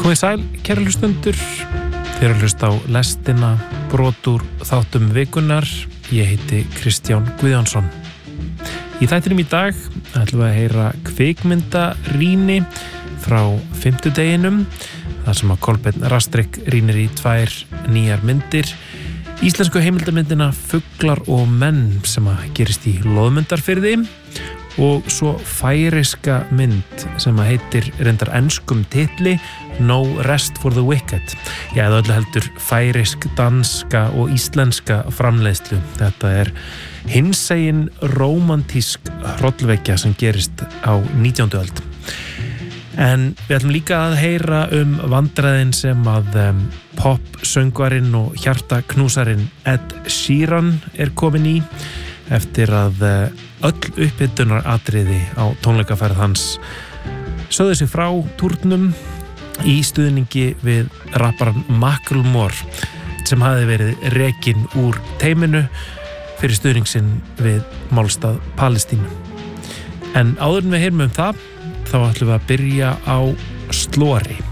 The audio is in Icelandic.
Komið sæl, kæra hlustundur. Þið eru að hlusta á lestina, brot úr þáttum vikunar. Ég heiti Kristján Guðjónsson. Í þættinum í dag ætlum við að heyra kvikmyndarýni frá fimmtudeginum, þar sem að Kolbeinn Rastrik rýnir í 2 nýjar myndir. Íslensku heimildamyndina Fuglar og menn sem að gerist í Loðmundarfirði og svo færiska mynd sem að heitir reyndar enskum titli No Rest for the Wicked. Já, eða öllu heldur færisk, danska og íslenska framleiðslu. Þetta er hinsegin rómantísk hrollvekja sem gerist á 19. öld. En við ætlum líka að heyra vandræðin sem að pop-söngvarinn og hjartaknúsarinn Ed Sheeran er komin í eftir að öll upphitunar-atriði á tónleikaferð hans sögðu sig frá túrnum í stuðningi við rapparann Macklemore sem hafði verið rekinn úr teiminu fyrir stuðningsinn við málstað Palestínu. En áður en við heyrum það, þá ætlum við að byrja á slori.